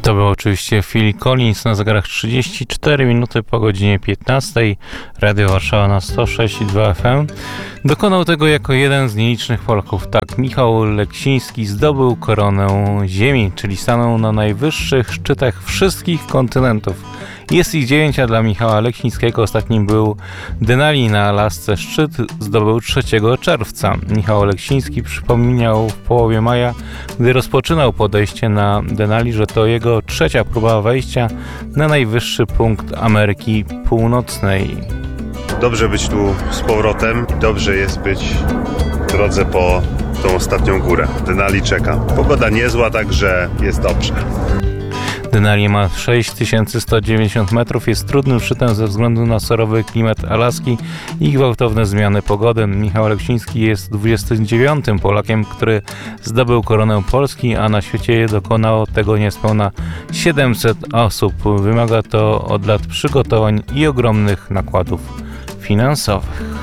To był oczywiście Phil Collins, na zegarach 34 minuty po godzinie 15. Radio Warszawa na 106,2 FM. Dokonał tego jako jeden z nielicznych Polaków. Tak, Michał Leksiński zdobył koronę Ziemi, czyli stanął na najwyższych szczytach wszystkich kontynentów. Jest ich 9, a dla Michała Leksińskiego ostatnim był Denali na Alasce. Szczyt zdobył 3 czerwca. Michał Leksiński przypomniał w połowie maja, gdy rozpoczynał podejście na Denali, że to jego 3. próba wejścia na najwyższy punkt Ameryki Północnej. Dobrze być tu z powrotem. Dobrze jest być w drodze po tą ostatnią górę. Denali czeka. Pogoda niezła, także jest dobrze. Denali ma 6190 metrów, jest trudnym szczytem ze względu na surowy klimat Alaski i gwałtowne zmiany pogody. Michał Leksiński jest 29. Polakiem, który zdobył koronę Polski, a na świecie dokonało tego niespełna 700 osób. Wymaga to od lat przygotowań i ogromnych nakładów finansowych.